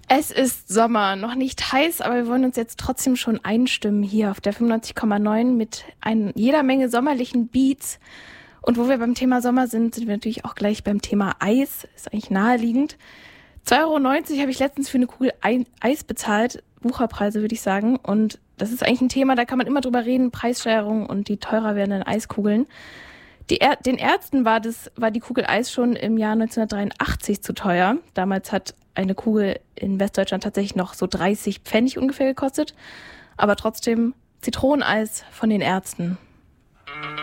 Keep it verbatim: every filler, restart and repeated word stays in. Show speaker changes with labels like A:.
A: Es ist Sommer, noch nicht heiß, aber wir wollen uns jetzt trotzdem schon einstimmen hier auf der fünfundneunzig Komma neun mit ein, jeder Menge sommerlichen Beats. Und wo wir beim Thema Sommer sind, sind wir natürlich auch gleich beim Thema Eis. Ist eigentlich naheliegend. zwei Euro neunzig habe ich letztens für eine Kugel Eis bezahlt. Wucherpreise, würde ich sagen. Und das ist eigentlich ein Thema, da kann man immer drüber reden. Preissteigerung und die teurer werdenden Eiskugeln. Die Ä- den Ärzten war, das, war die Kugel Eis schon im Jahr neunzehnhundertdreiundachtzig zu teuer. Damals hat eine Kugel in Westdeutschland tatsächlich noch so dreißig Pfennig ungefähr gekostet. Aber trotzdem Zitroneneis von den Ärzten.